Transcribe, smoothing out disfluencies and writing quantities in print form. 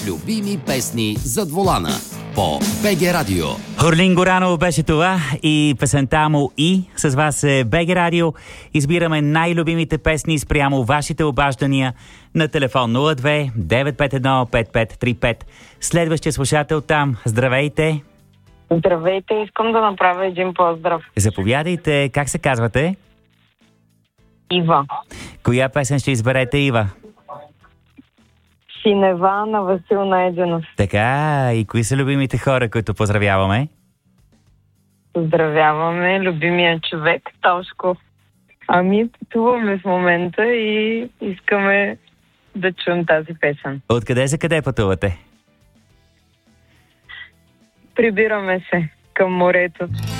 Любими песни зад волана по БГ Радио. Орлин Горанов беше това и песента му и с вас е БГ Радио. Избираме най-любимите песни спрямо вашите обаждания на телефон 02 951 5535. Следващия слушател там. Здравейте! Здравейте, искам да направя един поздрав. Заповядайте, как се казвате? Ива. Коя песен ще изберете, Ива? Синева на Васил Найденов. Така, и кои са любимите хора, които поздравяваме? Поздравяваме любимия човек, Тошко. Пътуваме в момента и искаме да чуем тази песен. Откъде за къде пътувате? Прибираме се към морето.